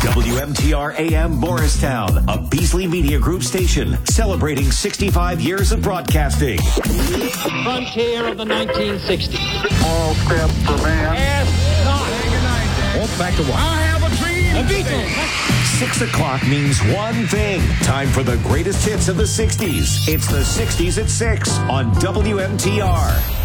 WMTR AM Morristown, a Beasley Media Group station celebrating 65 years of broadcasting. Frontier of the 1960s. All step for man. Ask not. Well, back to what? I have a dream. The Beatles. 6 o'clock means one thing. Time for the greatest hits of the 60s. It's the 60s at 6 on WMTR.